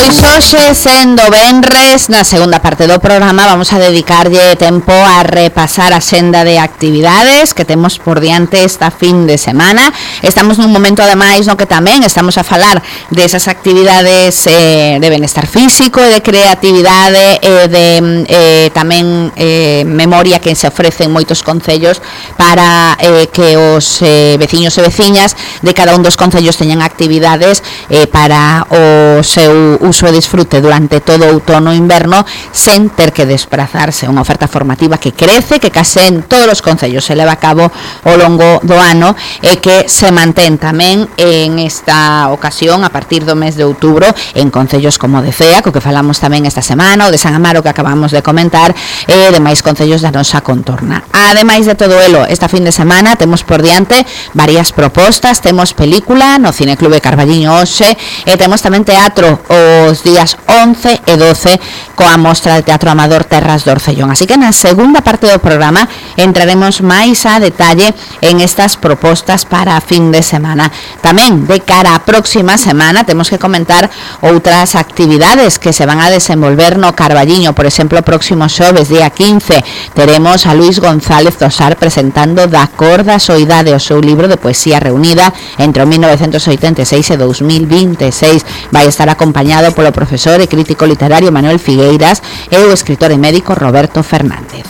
Pois hoxe, sendo venres, na segunda parte do programa vamos a dedicarlle tempo a repasar a senda de actividades que temos por diante esta fin de semana. Estamos nun momento ademais no que tamén estamos a falar desas actividades de benestar físico e de creatividade e de tamén memoria que se ofrecen moitos concellos para que os veciños e veciñas de cada un dos concellos teñan actividades para o seu uso e disfrute durante todo o outono e inverno sen ter que desplazarse. Unha oferta formativa que crece, que case en todos os concellos se leva a cabo ao longo do ano e que se mantén tamén en esta ocasión a partir do mes de outubro en concellos como de Cea, co que falamos tamén esta semana, o de San Amaro que acabamos de comentar, e demais concellos da nosa contorna. Ademais de todo elo, esta fin de semana temos por diante varias propostas, temos película no Cineclube Carballiño hoxe e temos tamén teatro os días 11 e 12 coa mostra de teatro amador Terras do Orcellón. Así que na segunda parte do programa entraremos máis a detalle en estas propostas para a fin de semana. Tamén de cara á próxima semana temos que comentar outras actividades que se van a desenvolver no Carballiño. Por exemplo, o próximo xoves, día 15, teremos a Luis González Tosar presentando Da cor da soidade, o seu libro de poesía reunida entre o 1986 e 2026. Vai estar acompañado polo profesor e crítico literario Manuel Figueiras e o escritor e médico Roberto Fernández.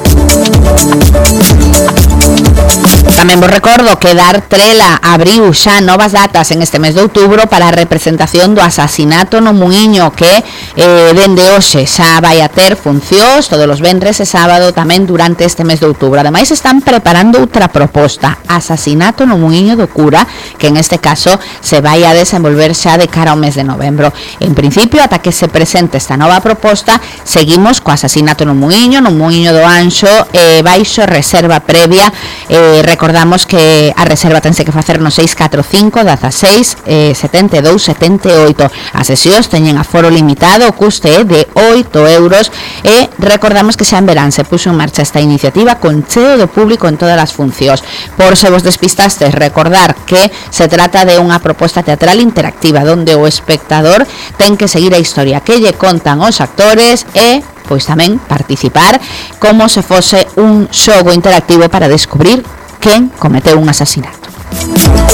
Tamén vos recordo que Dar Trela abriu xa novas datas en este mes de outubro para a representación do asasinato no Muiño, que dende hoxe xa vai a ter funcións todos os venres e sábado tamén durante este mes de outubro. Ademais están preparando outra proposta, Asasinato no Muiño do Cura, que en este caso se vai a desenvolver xa de cara ao mes de novembro. En principio, ata que se presente esta nova proposta, seguimos co Asasinato no Muiño do Anxo, baixo reserva previa. Recordamos que a reserva tense que facer no 645 16 72 78. As sesións teñen aforo limitado, o custe é de 8 euros e recordamos que xa en verán se puxo en marcha esta iniciativa con cheo de público en todas as funcións. Por se vos despistastes, recordar que se trata de unha proposta teatral interactiva onde o espectador ten que seguir a historia que lle contan os actores e pois tamén participar como se fose un xogo interactivo para descubrir quen cometeu un asasinato.